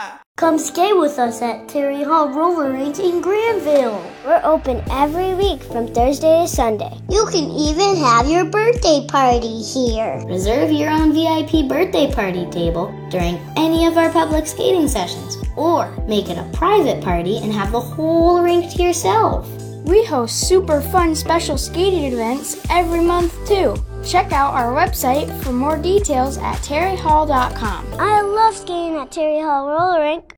Come skate with us at Terry Hall Roller Rink in Granville. We're open every week from Thursday to Sunday. You can even have your birthday party here. Reserve your own VIP birthday party table during any of our public skating sessions, or make it a private party and have the whole rink to yourself. We host super fun special skating events every month too. Check out our website for more details at terryhall.com. I love skating at Terry Hall Roller Rink.